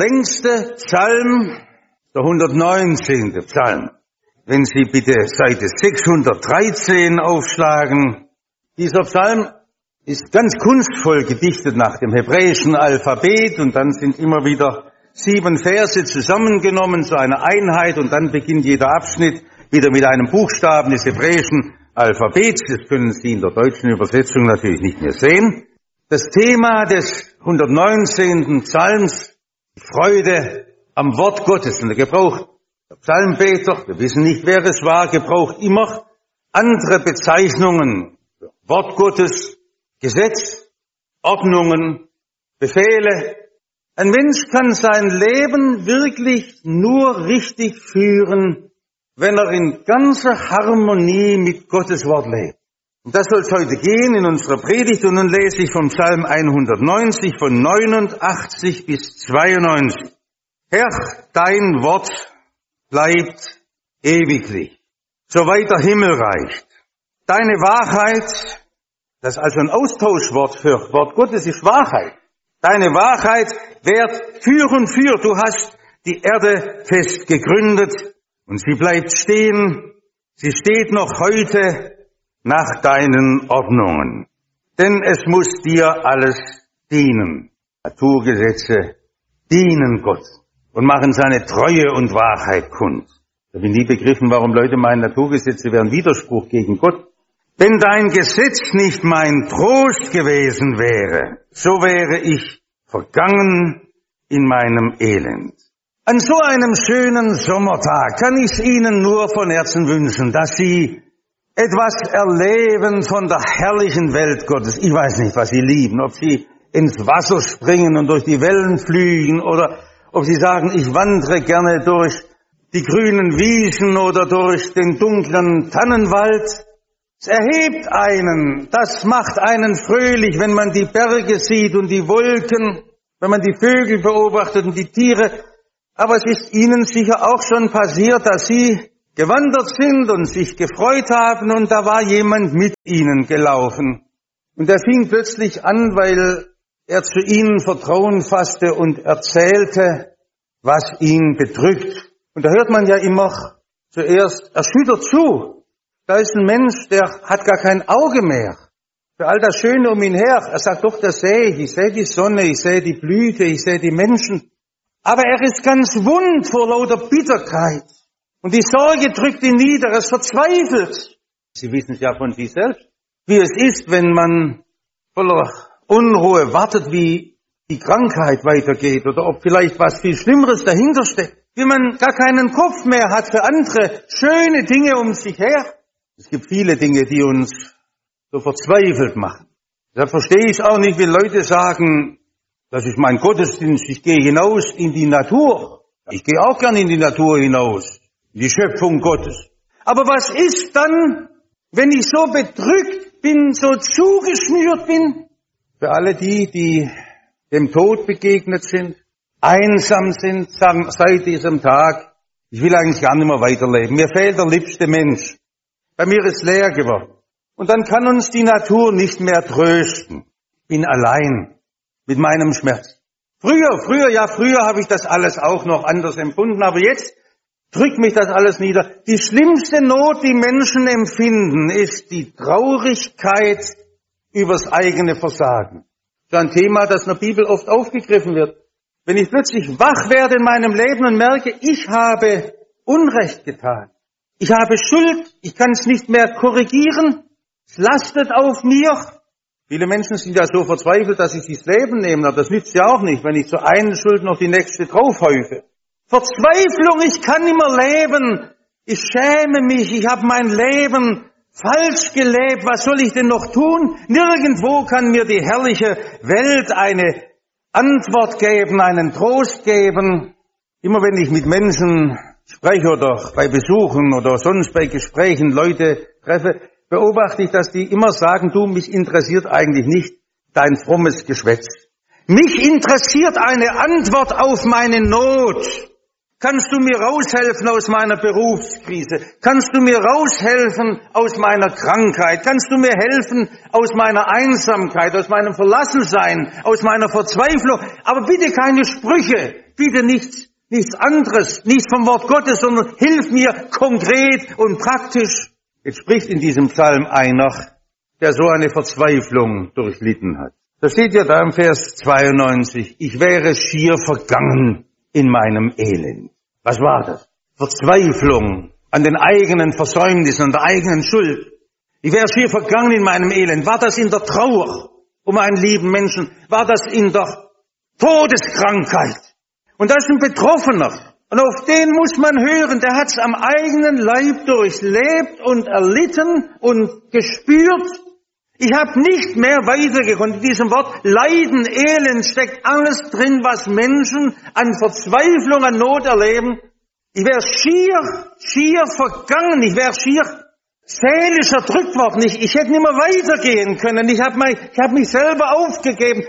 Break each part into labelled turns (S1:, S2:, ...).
S1: längste Psalm, der 119. Psalm. Wenn Sie bitte Seite 613 aufschlagen. Dieser Psalm ist ganz kunstvoll gedichtet nach dem hebräischen Alphabet und dann sind immer wieder 7 Verse zusammengenommen zu einer Einheit und dann beginnt jeder Abschnitt wieder mit einem Buchstaben des hebräischen Alphabets. Das können Sie in der deutschen Übersetzung natürlich nicht mehr sehen. Das Thema des 119. Psalms, die Freude am Wort Gottes. Und der Psalmbeter, wir wissen nicht, wer es war, gebraucht immer andere Bezeichnungen für Wort Gottes, Gesetz, Ordnungen, Befehle. Ein Mensch kann sein Leben wirklich nur richtig führen, wenn er in ganzer Harmonie mit Gottes Wort lebt. Und das soll es heute gehen in unserer Predigt. Und nun lese ich vom Psalm 190 von 89 bis 92. Herr, dein Wort bleibt ewiglich, soweit der Himmel reicht. Deine Wahrheit, das ist also ein Austauschwort für Wort Gottes, ist Wahrheit. Deine Wahrheit währt für und für. Du hast die Erde fest gegründet und sie bleibt stehen. Sie steht noch heute nach deinen Ordnungen. Denn es muss dir alles dienen. Naturgesetze dienen Gott und machen seine Treue und Wahrheit kund. Ich habe nie begriffen, warum Leute meinen, Naturgesetze wären Widerspruch gegen Gott. Wenn dein Gesetz nicht mein Trost gewesen wäre, so wäre ich vergangen in meinem Elend. An so einem schönen Sommertag kann ich es Ihnen nur von Herzen wünschen, dass Sie etwas erleben von der herrlichen Welt Gottes. Ich weiß nicht, was Sie lieben, ob Sie ins Wasser springen und durch die Wellen fliegen oder ob Sie sagen, ich wandere gerne durch die grünen Wiesen oder durch den dunklen Tannenwald. Es erhebt einen, das macht einen fröhlich, wenn man die Berge sieht und die Wolken, wenn man die Vögel beobachtet und die Tiere. Aber es ist Ihnen sicher auch schon passiert, dass Sie gewandert sind und sich gefreut haben und da war jemand mit Ihnen gelaufen. Und er fing plötzlich an, weil er zu Ihnen Vertrauen fasste und erzählte, was ihn bedrückt. Und da hört man ja immer zuerst erschüttert zu. Da ist ein Mensch, der hat gar kein Auge mehr für all das Schöne um ihn her. Er sagt, doch, das sehe ich. Ich sehe die Sonne, ich sehe die Blüte, ich sehe die Menschen. Aber er ist ganz wund vor lauter Bitterkeit. Und die Sorge drückt ihn nieder, er ist verzweifelt. Sie wissen es ja von sich selbst, wie es ist, wenn man voller Unruhe wartet, wie die Krankheit weitergeht oder ob vielleicht was viel Schlimmeres dahinter steckt. Wie man gar keinen Kopf mehr hat für andere schöne Dinge um sich her. Es gibt viele Dinge, die uns so verzweifelt machen. Deshalb verstehe ich auch nicht, wenn Leute sagen, das ist mein Gottesdienst, ich gehe hinaus in die Natur. Ich gehe auch gern in die Natur hinaus, in die Schöpfung Gottes. Aber was ist dann, wenn ich so bedrückt bin, so zugeschnürt bin? Für alle die dem Tod begegnet sind, einsam sind, sagen seit diesem Tag, ich will eigentlich gar nicht mehr weiterleben. Mir fehlt der liebste Mensch. Bei mir ist leer geworden. Und dann kann uns die Natur nicht mehr trösten. Ich bin allein mit meinem Schmerz. Früher habe ich das alles auch noch anders empfunden, aber jetzt drückt mich das alles nieder. Die schlimmste Not, die Menschen empfinden, ist die Traurigkeit übers eigene Versagen. Das ist ein Thema, das in der Bibel oft aufgegriffen wird. Wenn ich plötzlich wach werde in meinem Leben und merke, ich habe Unrecht getan. Ich habe Schuld, ich kann es nicht mehr korrigieren, es lastet auf mir. Viele Menschen sind ja so verzweifelt, dass sie sich das Leben nehmen, aber das nützt ja auch nicht, wenn ich zur einen Schuld noch die nächste draufhäufe. Verzweiflung, ich kann nicht mehr leben, ich schäme mich, ich habe mein Leben falsch gelebt, was soll ich denn noch tun? Nirgendwo kann mir die herrliche Welt eine Antwort geben, einen Trost geben. Immer wenn ich mit Menschen spreche oder bei Besuchen oder sonst bei Gesprächen Leute treffe, beobachte ich, dass die immer sagen, du, mich interessiert eigentlich nicht dein frommes Geschwätz. Mich interessiert eine Antwort auf meine Not. Kannst du mir raushelfen aus meiner Berufskrise? Kannst du mir raushelfen aus meiner Krankheit? Kannst du mir helfen aus meiner Einsamkeit, aus meinem Verlassensein, aus meiner Verzweiflung? Aber bitte keine Sprüche, bitte nichts anderes, nichts vom Wort Gottes, sondern hilf mir konkret und praktisch. Jetzt spricht in diesem Psalm einer, der so eine Verzweiflung durchlitten hat. Da steht ja da im Vers 92, ich wäre schier vergangen in meinem Elend. Was war das? Verzweiflung an den eigenen Versäumnissen, an der eigenen Schuld. Ich wäre schier vergangen in meinem Elend. War das in der Trauer um einen lieben Menschen? War das in der Todeskrankheit? Und da ist ein Betroffener. Und auf den muss man hören. Der hat es am eigenen Leib durchlebt und erlitten und gespürt. Ich habe nicht mehr weitergekommen. In diesem Wort Leiden, Elend steckt alles drin, was Menschen an Verzweiflung, an Not erleben. Ich wäre schier vergangen. Ich wäre schier seelisch erdrückt worden. Ich hätte nicht mehr weitergehen können. Ich hab mich selber aufgegeben.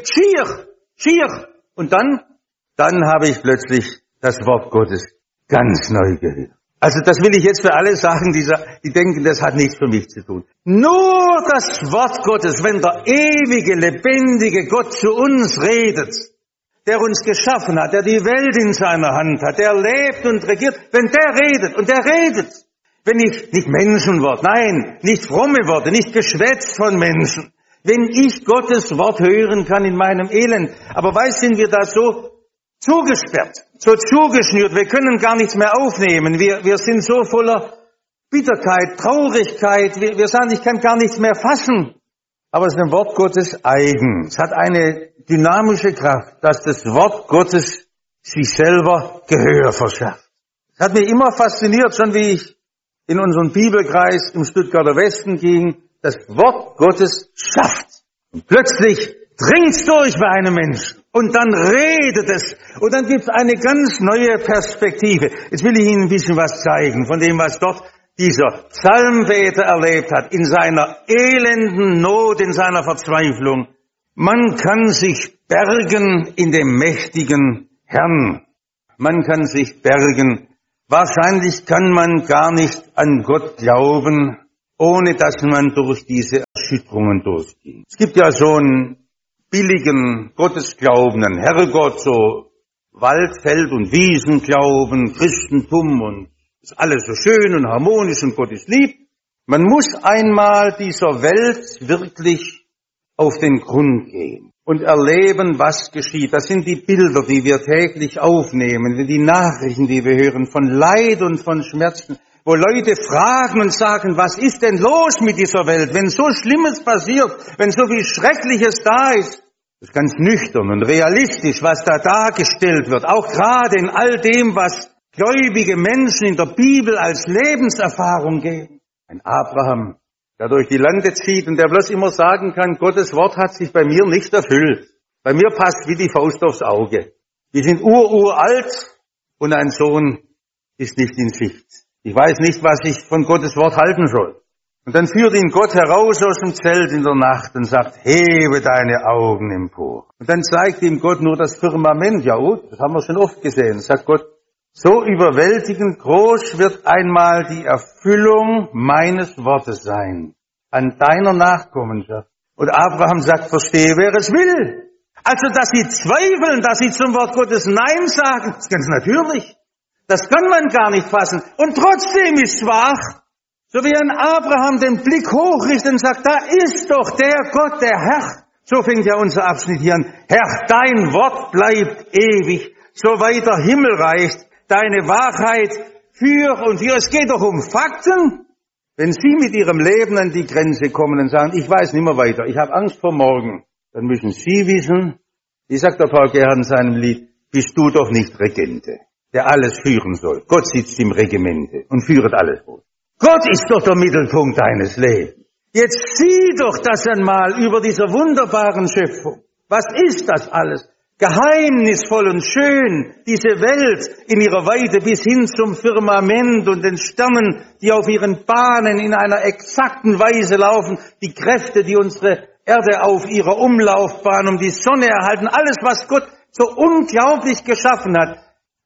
S1: Schier. Und dann habe ich plötzlich das Wort Gottes ganz neu gehört. Also das will ich jetzt für alle sagen, die denken, das hat nichts für mich zu tun. Nur das Wort Gottes, wenn der ewige, lebendige Gott zu uns redet, der uns geschaffen hat, der die Welt in seiner Hand hat, der lebt und regiert, wenn der redet, und der redet, wenn ich, nicht Menschenwort, nein, nicht fromme Worte, nicht Geschwätz von Menschen, wenn ich Gottes Wort hören kann in meinem Elend. Aber sind wir da so zugesperrt, so zugeschnürt, wir können gar nichts mehr aufnehmen, wir sind so voller Bitterkeit, Traurigkeit, wir sagen, ich kann gar nichts mehr fassen. Aber es ist ein Wort Gottes eigen. Es hat eine dynamische Kraft, dass das Wort Gottes sich selber Gehör verschafft. Es hat mich immer fasziniert, schon wie ich in unseren Bibelkreis im Stuttgarter Westen ging, das Wort Gottes schafft. Und plötzlich dringt's durch bei einem Menschen. Und dann redet es. Und dann gibt's eine ganz neue Perspektive. Jetzt will ich Ihnen ein bisschen was zeigen von dem, was dort dieser Psalmbeter erlebt hat, in seiner elenden Not, in seiner Verzweiflung. Man kann sich bergen in dem mächtigen Herrn. Man kann sich bergen. Wahrscheinlich kann man gar nicht an Gott glauben, ohne dass man durch diese Erschütterungen durchgeht. Es gibt ja so einen billigen Gottesglauben, einen Herrgott, so Wald, Feld und Wiesenglauben, Christentum und ist alles so schön und harmonisch und Gott ist lieb. Man muss einmal dieser Welt wirklich auf den Grund gehen und erleben, was geschieht. Das sind die Bilder, die wir täglich aufnehmen, die Nachrichten, die wir hören, von Leid und von Schmerzen, wo Leute fragen und sagen, was ist denn los mit dieser Welt, wenn so Schlimmes passiert, wenn so viel Schreckliches da ist. Das ist ganz nüchtern und realistisch, was da dargestellt wird, auch gerade in all dem, was gläubige Menschen in der Bibel als Lebenserfahrung geben. Ein Abraham, der durch die Lande zieht und der bloß immer sagen kann, Gottes Wort hat sich bei mir nicht erfüllt. Bei mir passt wie die Faust aufs Auge. Wir sind uralt und ein Sohn ist nicht in Sicht. Ich weiß nicht, was ich von Gottes Wort halten soll. Und dann führt ihn Gott heraus aus dem Zelt in der Nacht und sagt, hebe deine Augen empor. Und dann zeigt ihm Gott nur das Firmament. Ja, das haben wir schon oft gesehen. Sagt Gott, so überwältigend groß wird einmal die Erfüllung meines Wortes sein, an deiner Nachkommenschaft. Und Abraham sagt, verstehe, wer es will. Also, dass sie zweifeln, dass sie zum Wort Gottes Nein sagen, ist ganz natürlich. Das kann man gar nicht fassen. Und trotzdem ist es wahr, so wie ein Abraham den Blick hochrichtet und sagt, da ist doch der Gott, der Herr. So fängt ja unser Abschnitt hier an. Herr, dein Wort bleibt ewig, so weit der Himmel reicht. Deine Wahrheit für und für. Es geht doch um Fakten. Wenn Sie mit Ihrem Leben an die Grenze kommen und sagen, ich weiß nicht mehr weiter, ich habe Angst vor morgen, dann müssen Sie wissen, wie sagt der Paul Gerhardt in seinem Lied, bist du doch nicht Regente, der alles führen soll. Gott sitzt im Regimente und führt alles durch. Gott ist doch der Mittelpunkt deines Lebens. Jetzt sieh doch das einmal über dieser wunderbaren Schöpfung. Was ist das alles? Geheimnisvoll und schön, diese Welt in ihrer Weite bis hin zum Firmament und den Sternen, die auf ihren Bahnen in einer exakten Weise laufen, die Kräfte, die unsere Erde auf ihrer Umlaufbahn um die Sonne erhalten, alles, was Gott so unglaublich geschaffen hat.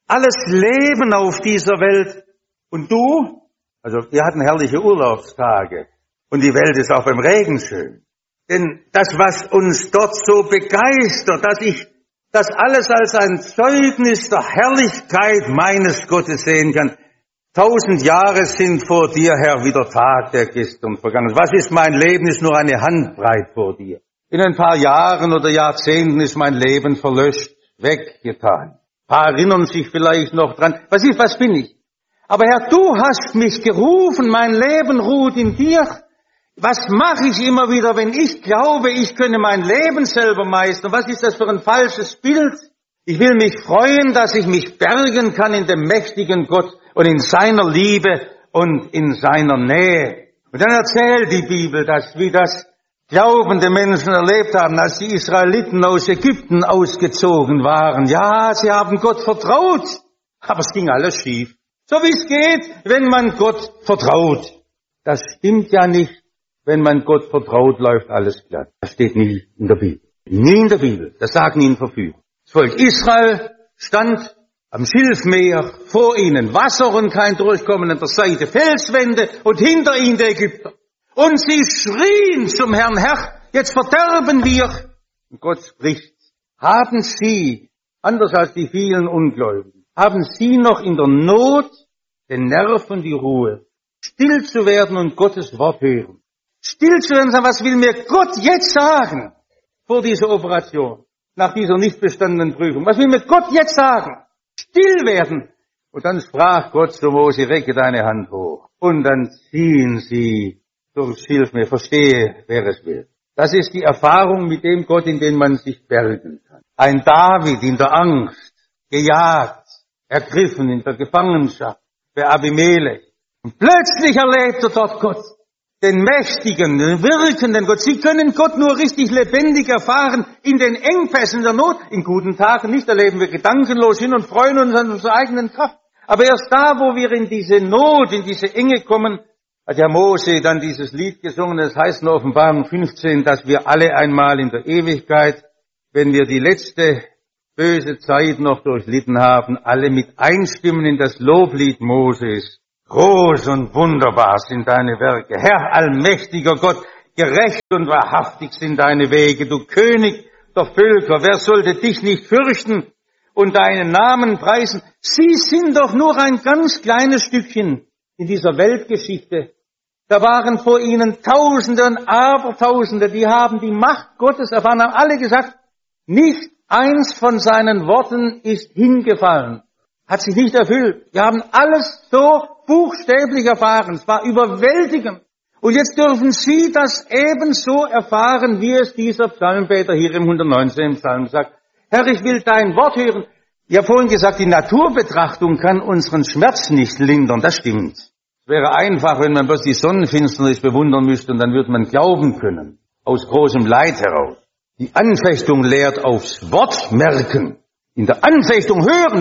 S1: alles Leben auf dieser Welt. Und du? Also wir hatten herrliche Urlaubstage und die Welt ist auch beim Regen schön. Denn das, was uns dort so begeistert, dass ich das alles als ein Zeugnis der Herrlichkeit meines Gottes sehen kann. 1000 Jahre sind vor dir, Herr, wie der Tag, der gestern vergangen ist. Was ist mein Leben? Ist nur eine Handbreit vor dir. In ein paar Jahren oder Jahrzehnten ist mein Leben verlöscht, weggetan. Ein paar erinnern sich vielleicht noch dran. Was bin ich? Aber Herr, du hast mich gerufen, mein Leben ruht in dir. Was mache ich immer wieder, wenn ich glaube, ich könne mein Leben selber meistern? Was ist das für ein falsches Bild? Ich will mich freuen, dass ich mich bergen kann in dem mächtigen Gott und in seiner Liebe und in seiner Nähe. Und dann erzählt die Bibel, wie das glaubende Menschen erlebt haben, als die Israeliten aus Ägypten ausgezogen waren. Ja, sie haben Gott vertraut, aber es ging alles schief. So wie es geht, wenn man Gott vertraut. Das stimmt ja nicht. Wenn man Gott vertraut, läuft alles glatt. Das steht nie in der Bibel. Nie in der Bibel. Das sagen ihnen Verführer. Das Volk Israel stand am Schilfmeer, vor ihnen Wasser und kein Durchkommen, an der Seite Felswände und hinter ihnen der Ägypter. Und sie schrien zum Herrn, Herr, jetzt verderben wir. Und Gott spricht, haben Sie, anders als die vielen Ungläubigen, haben Sie noch in der Not den Nerv und die Ruhe, still zu werden und Gottes Wort hören? Still zu werden, was will mir Gott jetzt sagen vor dieser Operation, nach dieser nicht bestandenen Prüfung? Was will mir Gott jetzt sagen? Still werden. Und dann sprach Gott zu Mose, recke deine Hand hoch. Und dann ziehen sie durchs Schilfmeer. Verstehe, wer es will. Das ist die Erfahrung mit dem Gott, in den man sich bergen kann. Ein David in der Angst, gejagt, ergriffen in der Gefangenschaft bei Abimelech. Und plötzlich erlebt er dort Gott. Den mächtigen, den wirkenden Gott. Sie können Gott nur richtig lebendig erfahren in den Engpässen der Not. In guten Tagen nicht, da leben wir gedankenlos hin und freuen uns an unserer eigenen Kraft. Aber erst da, wo wir in diese Not, in diese Enge kommen, hat ja Mose dann dieses Lied gesungen, das heißt in Offenbarung 15, dass wir alle einmal in der Ewigkeit, wenn wir die letzte böse Zeit noch durchlitten haben, alle mit einstimmen in das Loblied Moses. Groß und wunderbar sind deine Werke. Herr, allmächtiger Gott, gerecht und wahrhaftig sind deine Wege. Du König der Völker, wer sollte dich nicht fürchten und deinen Namen preisen? Sie sind doch nur ein ganz kleines Stückchen in dieser Weltgeschichte. Da waren vor ihnen Tausende und Abertausende, die haben die Macht Gottes erfahren, haben alle gesagt, nicht eins von seinen Worten ist hingefallen, hat sich nicht erfüllt. Wir haben alles so buchstäblich erfahren. Es war überwältigend. Und jetzt dürfen Sie das ebenso erfahren, wie es dieser Psalmbeter hier im 119. Psalm sagt. Herr, ich will dein Wort hören. Ich habe vorhin gesagt, die Naturbetrachtung kann unseren Schmerz nicht lindern. Das stimmt. Es wäre einfach, wenn man bloß die Sonnenfinsternis bewundern müsste und dann würde man glauben können. Aus großem Leid heraus. Die Anfechtung lehrt aufs Wort merken. In der Anfechtung hören.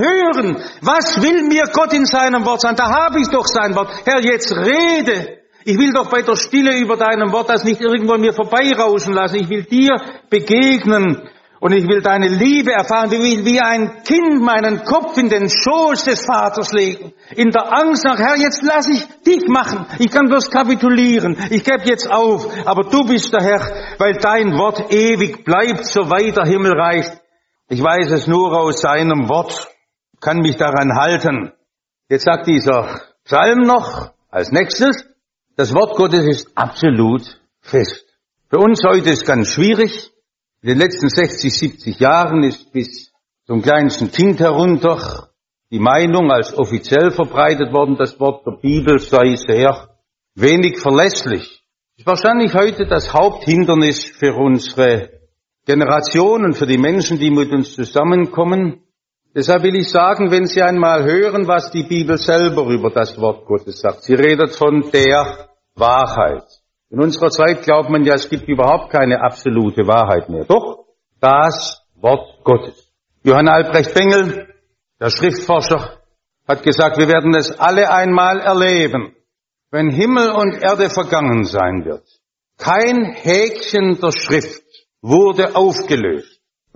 S1: Was will mir Gott in seinem Wort sagen? Da habe ich doch sein Wort. Herr, jetzt rede. Ich will doch bei der Stille über deinem Wort das nicht irgendwo an mir vorbeirauschen lassen. Ich will dir begegnen und ich will deine Liebe erfahren. Ich will wie ein Kind meinen Kopf in den Schoß des Vaters legen. In der Angst nach, Herr, jetzt lass ich dich machen. Ich kann bloß kapitulieren. Ich gebe jetzt auf. Aber du bist der Herr, weil dein Wort ewig bleibt, soweit der Himmel reicht. Ich weiß es nur aus seinem Wort, kann mich daran halten. Jetzt sagt dieser Psalm noch als nächstes, das Wort Gottes ist absolut fest. Für uns heute ist ganz schwierig. In den letzten 60, 70 Jahren ist bis zum kleinsten Kind herunter die Meinung als offiziell verbreitet worden, das Wort der Bibel sei sehr wenig verlässlich. Das ist wahrscheinlich heute das Haupthindernis für unsere Generationen, für die Menschen, die mit uns zusammenkommen. Deshalb will ich sagen, wenn Sie einmal hören, was die Bibel selber über das Wort Gottes sagt. Sie redet von der Wahrheit. In unserer Zeit glaubt man ja, es gibt überhaupt keine absolute Wahrheit mehr. Doch, das Wort Gottes. Johann Albrecht Bengel, der Schriftforscher, hat gesagt, wir werden es alle einmal erleben, wenn Himmel und Erde vergangen sein wird. Kein Häkchen der Schrift wurde aufgelöst.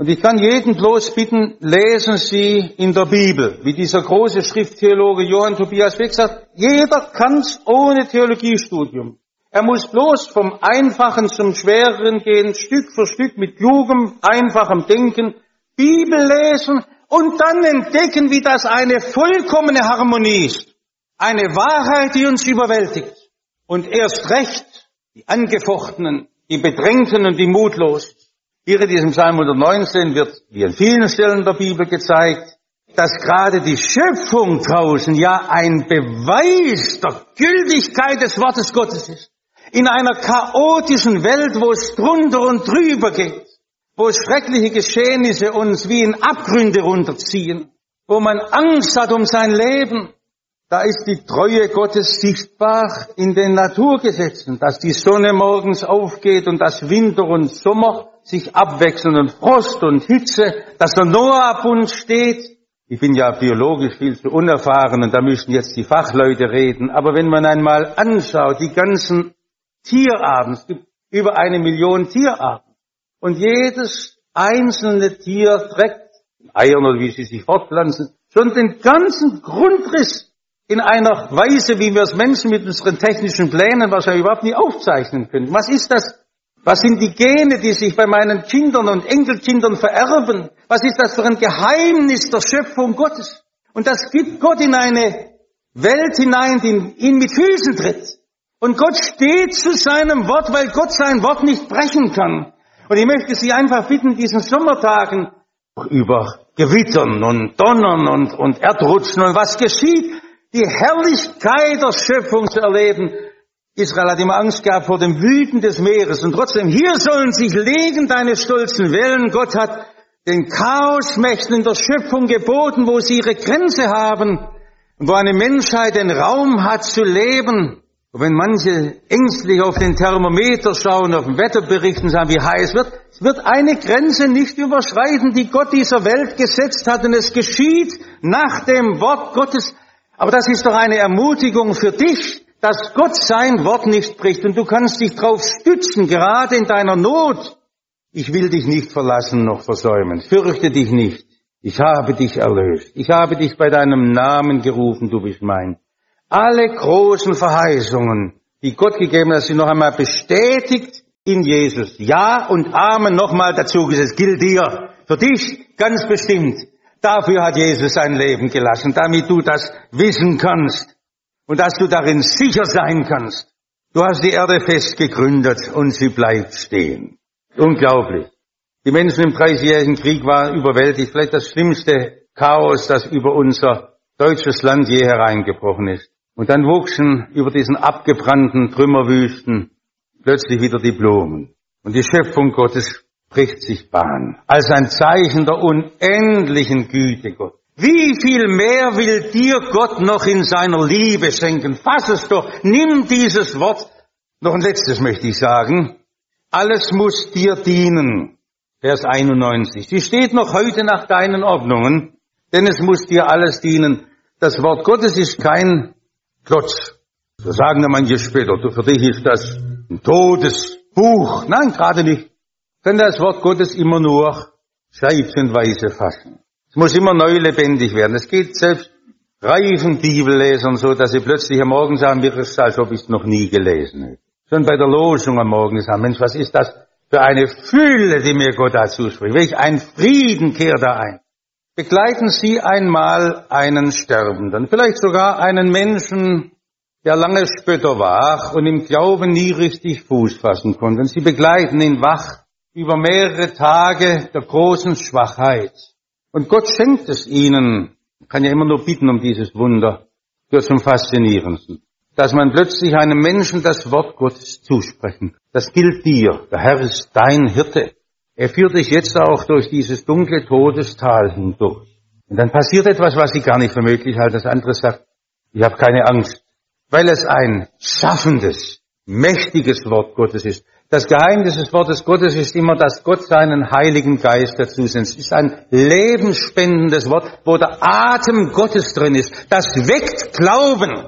S1: Und ich kann jeden bloß bitten, lesen Sie in der Bibel, wie dieser große Schrifttheologe Johann Tobias Beck sagt, jeder kann's ohne Theologiestudium. Er muss bloß vom Einfachen zum Schwereren gehen, Stück für Stück mit klugem, einfachem Denken, Bibel lesen und dann entdecken, wie das eine vollkommene Harmonie ist. Eine Wahrheit, die uns überwältigt. Und erst recht die Angefochtenen, die Bedrängten und die Mutlosen. Hier in diesem Psalm 119 wird, wie an vielen Stellen der Bibel gezeigt, dass gerade die Schöpfung draußen ja ein Beweis der Gültigkeit des Wortes Gottes ist. In einer chaotischen Welt, wo es drunter und drüber geht, wo schreckliche Geschehnisse uns wie in Abgründe runterziehen, wo man Angst hat um sein Leben, da ist die Treue Gottes sichtbar in den Naturgesetzen, dass die Sonne morgens aufgeht und dass Winter und Sommer sich abwechseln und Frost und Hitze, dass der Noah-Bund steht. Ich bin ja biologisch viel zu unerfahren und da müssen jetzt die Fachleute reden. Aber wenn man einmal anschaut, die ganzen Tierarten, es gibt über 1 Million Tierarten und jedes einzelne Tier trägt Eiern oder wie sie sich fortpflanzen, schon den ganzen Grundriss in einer Weise, wie wir es Menschen mit unseren technischen Plänen wahrscheinlich überhaupt nie aufzeichnen können. Was ist das? Was sind die Gene, die sich bei meinen Kindern und Enkelkindern vererben? Was ist das für ein Geheimnis der Schöpfung Gottes? Und das gibt Gott in eine Welt hinein, die ihn mit Füßen tritt. Und Gott steht zu seinem Wort, weil Gott sein Wort nicht brechen kann. Und ich möchte Sie einfach bitten, diesen Sommertagen über Gewittern und Donnern und Erdrutschen und was geschieht, die Herrlichkeit der Schöpfung zu erleben. Israel hat immer Angst gehabt vor dem Wüten des Meeres und trotzdem, hier sollen sich legen deine stolzen Wellen. Gott hat den Chaosmächten in der Schöpfung geboten, wo sie ihre Grenze haben und wo eine Menschheit den Raum hat zu leben. Und wenn manche ängstlich auf den Thermometer schauen, auf den Wetterbericht und sagen, wie heiß wird, es wird eine Grenze nicht überschreiten, die Gott dieser Welt gesetzt hat und es geschieht nach dem Wort Gottes. Aber das ist doch eine Ermutigung für dich, dass Gott sein Wort nicht bricht und du kannst dich drauf stützen, gerade in deiner Not. Ich will dich nicht verlassen noch versäumen. Fürchte dich nicht. Ich habe dich erlöst. Ich habe dich bei deinem Namen gerufen, du bist mein. Alle großen Verheißungen, die Gott gegeben hat, sind noch einmal bestätigt in Jesus. Ja und Amen nochmal dazu gesetzt. Gilt dir, für dich ganz bestimmt. Dafür hat Jesus sein Leben gelassen, damit du das wissen kannst. Und dass du darin sicher sein kannst. Du hast die Erde fest gegründet und sie bleibt stehen. Unglaublich. Die Menschen im 30-jährigen Krieg waren überwältigt. Vielleicht das schlimmste Chaos, das über unser deutsches Land je hereingebrochen ist. Und dann wuchsen über diesen abgebrannten Trümmerwüsten plötzlich wieder die Blumen. Und die Schöpfung Gottes bricht sich Bahn. Als ein Zeichen der unendlichen Güte Gottes. Wie viel mehr will dir Gott noch in seiner Liebe schenken? Fass es doch, nimm dieses Wort. Noch ein letztes möchte ich sagen. Alles muss dir dienen. Vers 91. Sie steht noch heute nach deinen Ordnungen, denn es muss dir alles dienen. Das Wort Gottes ist kein Klotz. So sagen ja manche später, für dich ist das ein totes Buch. Nein, gerade nicht. Kann das Wort Gottes immer nur scheibchenweise fassen. Es muss immer neu lebendig werden. Es geht selbst reifen Bibellesern so, dass sie plötzlich am Morgen sagen, mir ist es, als ob ich es noch nie gelesen hätte. Schon bei der Losung am Morgen sagen, Mensch, was ist das für eine Fülle, die mir Gott da zuspricht? Welch ein Frieden kehrt da ein. Begleiten Sie einmal einen Sterbenden, vielleicht sogar einen Menschen, der lange Spötter war und im Glauben nie richtig Fuß fassen konnte. Und Sie begleiten ihn wach über mehrere Tage der großen Schwachheit. Und Gott schenkt es ihnen, kann ja immer nur bitten um dieses Wunder, gehört zum Faszinierendsten, dass man plötzlich einem Menschen das Wort Gottes zusprechen kann. Das gilt dir, der Herr ist dein Hirte. Er führt dich jetzt auch durch dieses dunkle Todestal hindurch. Und dann passiert etwas, was ich gar nicht für möglich halte. Das andere sagt, ich habe keine Angst, weil es ein schaffendes, mächtiges Wort Gottes ist. Das Geheimnis des Wortes Gottes ist immer, dass Gott seinen Heiligen Geist dazu sendet. Es ist ein lebensspendendes Wort, wo der Atem Gottes drin ist. Das weckt Glauben.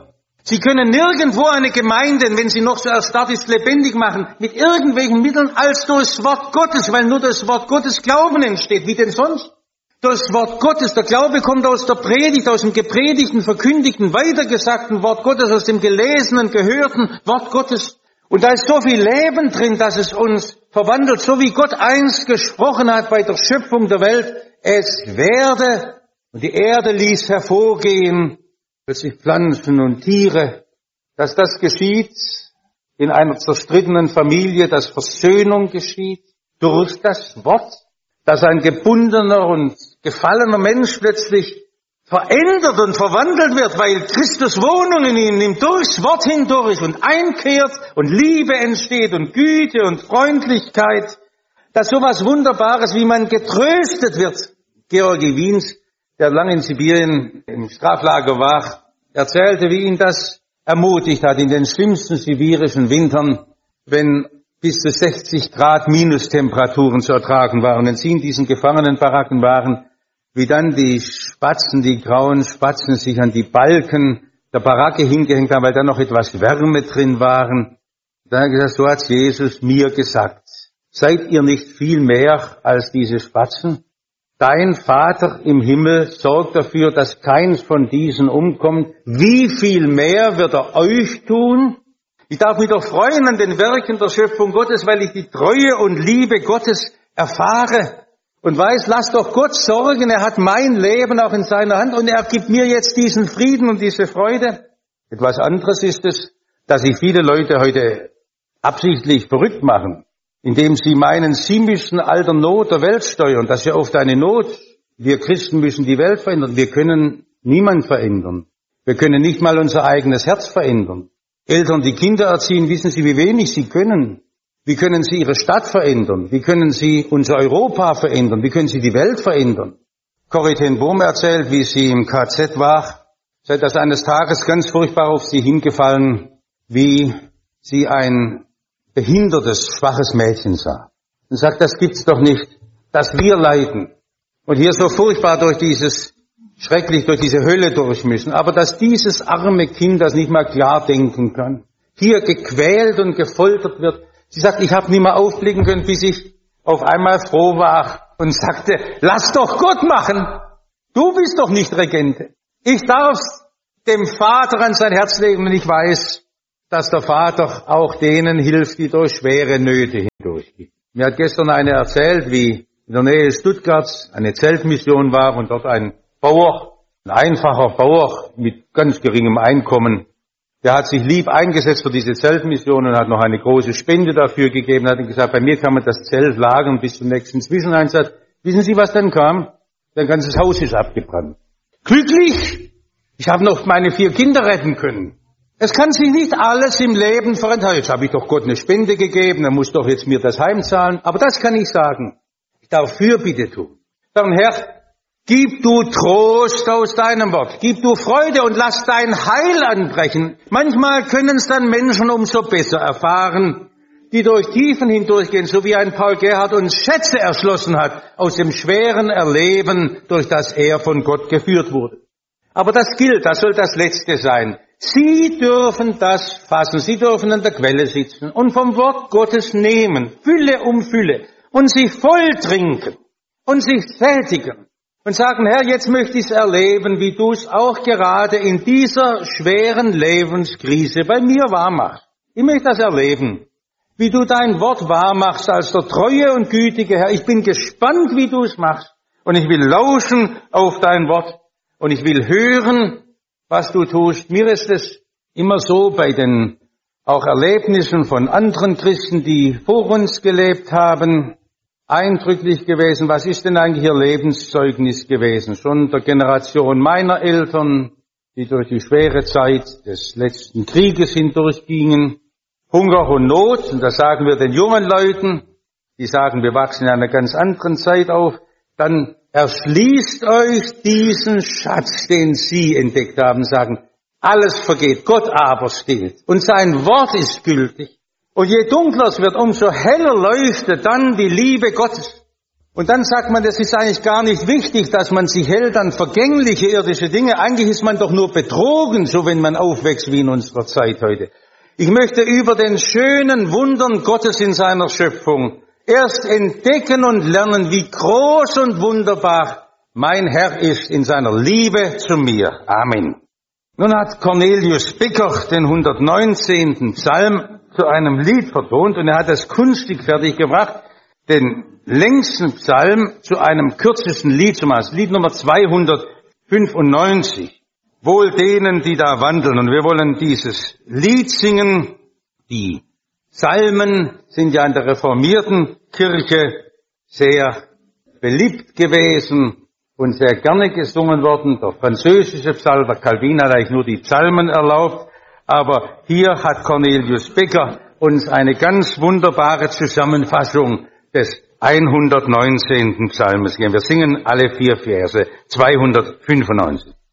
S1: Sie können nirgendwo eine Gemeinde, wenn sie noch so erstarrt ist, lebendig machen, mit irgendwelchen Mitteln als durchs Wort Gottes, weil nur das Wort Gottes Glauben entsteht. Wie denn sonst? Durchs Wort Gottes. Der Glaube kommt aus der Predigt, aus dem gepredigten, verkündigten, weitergesagten Wort Gottes, aus dem gelesenen, gehörten Wort Gottes. Und da ist so viel Leben drin, dass es uns verwandelt, so wie Gott einst gesprochen hat bei der Schöpfung der Welt. Es werde, und die Erde ließ hervorgehen, plötzlich Pflanzen und Tiere, dass das geschieht in einer zerstrittenen Familie, dass Versöhnung geschieht durch das Wort, dass ein gebundener und gefallener Mensch plötzlich verändert und verwandelt wird, weil Christus Wohnung in ihm nimmt, durchs Wort hindurch und einkehrt und Liebe entsteht und Güte und Freundlichkeit, dass sowas Wunderbares, wie man getröstet wird. Georgi Wiens, der lange in Sibirien im Straflager war, erzählte, wie ihn das ermutigt hat in den schlimmsten sibirischen Wintern, wenn bis zu 60 Grad Minustemperaturen zu ertragen waren. Wenn sie in diesen Gefangenenbaracken waren, wie dann die Spatzen, die grauen Spatzen sich an die Balken der Baracke hingehängt haben, weil da noch etwas Wärme drin waren. Dann hat er gesagt, so hat Jesus mir gesagt. Seid ihr nicht viel mehr als diese Spatzen? Dein Vater im Himmel sorgt dafür, dass keins von diesen umkommt. Wie viel mehr wird er euch tun? Ich darf mich doch freuen an den Werken der Schöpfung Gottes, weil ich die Treue und Liebe Gottes erfahre und weiß, lass doch Gott sorgen, er hat mein Leben auch in seiner Hand und er gibt mir jetzt diesen Frieden und diese Freude. Etwas anderes ist es, dass sich viele Leute heute absichtlich verrückt machen, indem sie meinen, sie müssen all der Not der Welt steuern. Das ist ja oft eine Not. Wir Christen müssen die Welt verändern. Wir können niemand verändern. Wir können nicht mal unser eigenes Herz verändern. Eltern, die Kinder erziehen, wissen sie, wie wenig sie können. Wie können sie ihre Stadt verändern? Wie können sie unser Europa verändern? Wie können sie die Welt verändern? Corrie ten Boom erzählt, wie sie im KZ war, sei das eines Tages ganz furchtbar auf sie hingefallen, wie sie ein behindertes, schwaches Mädchen sah. Und sagt, das gibt's doch nicht, dass wir leiden und hier so furchtbar durch diese Hölle durch müssen, aber dass dieses arme Kind das nicht mal klar denken kann, hier gequält und gefoltert wird. Sie sagt, ich habe nie mehr aufblicken können, bis ich auf einmal froh war und sagte, lass doch Gott machen, du bist doch nicht Regente. Ich darf dem Vater an sein Herz legen und ich weiß, dass der Vater auch denen hilft, die durch schwere Nöte hindurchgehen. Mir hat gestern eine erzählt, wie in der Nähe Stuttgarts eine Zeltmission war und dort ein Bauer, ein einfacher Bauer mit ganz geringem Einkommen, der hat sich lieb eingesetzt für diese Zeltmission und hat noch eine große Spende dafür gegeben, hat gesagt, bei mir kann man das Zelt lagern bis zum nächsten Zwischeneinsatz. Wissen Sie, was dann kam? Sein ganzes Haus ist abgebrannt. Glücklich! Ich habe noch meine 4 Kinder retten können. Es kann sich nicht alles im Leben verändern. Jetzt habe ich doch Gott eine Spende gegeben, er muss doch jetzt mir das heimzahlen. Aber das kann ich sagen. Ich darf Fürbitte tun. Sagen, Herr, gib du Trost aus deinem Wort. Gib du Freude und lass dein Heil anbrechen. Manchmal können es dann Menschen umso besser erfahren, die durch Tiefen hindurchgehen, so wie ein Paul Gerhardt uns Schätze erschlossen hat aus dem schweren Erleben, durch das er von Gott geführt wurde. Aber das gilt, das soll das Letzte sein. Sie dürfen das fassen, Sie dürfen an der Quelle sitzen und vom Wort Gottes nehmen, Fülle um Fülle, und sich voll trinken und sich sättigen und sagen, Herr, jetzt möchte ich es erleben, wie du es auch gerade in dieser schweren Lebenskrise bei mir wahrmachst. Ich möchte das erleben, wie du dein Wort wahrmachst als der treue und gütige Herr. Ich bin gespannt, wie du es machst und ich will lauschen auf dein Wort und ich will hören, was du tust. Mir ist es immer so bei den auch Erlebnissen von anderen Christen, die vor uns gelebt haben, eindrücklich gewesen. Was ist denn eigentlich ihr Lebenszeugnis gewesen? Schon der Generation meiner Eltern, die durch die schwere Zeit des letzten Krieges hindurchgingen. Hunger und Not, und das sagen wir den jungen Leuten, die sagen, wir wachsen in einer ganz anderen Zeit auf, dann erschließt euch diesen Schatz, den Sie entdeckt haben, sagen, alles vergeht, Gott aber steht. Und sein Wort ist gültig. Und je dunkler es wird, umso heller leuchtet dann die Liebe Gottes. Und dann sagt man, das ist eigentlich gar nicht wichtig, dass man sich hält an vergängliche irdische Dinge. Eigentlich ist man doch nur betrogen, so wenn man aufwächst wie in unserer Zeit heute. Ich möchte über den schönen Wundern Gottes in seiner Schöpfung erst entdecken und lernen, wie groß und wunderbar mein Herr ist in seiner Liebe zu mir. Amen. Nun hat Cornelius Becker den 119. Psalm zu einem Lied vertont und er hat das kunstig fertiggebracht, den längsten Psalm zu einem kürzesten Lied zu machen. Das Lied Nummer 295. Wohl denen, die da wandeln. Und wir wollen dieses Lied singen. Die Psalmen sind ja in der reformierten Kirche sehr beliebt gewesen und sehr gerne gesungen worden. Der französische Psalm, der Calvin hat eigentlich nur die Psalmen erlaubt. Aber hier hat Cornelius Becker uns eine ganz wunderbare Zusammenfassung des 119. Psalmes gegeben. Wir singen alle 4 Verse, 295.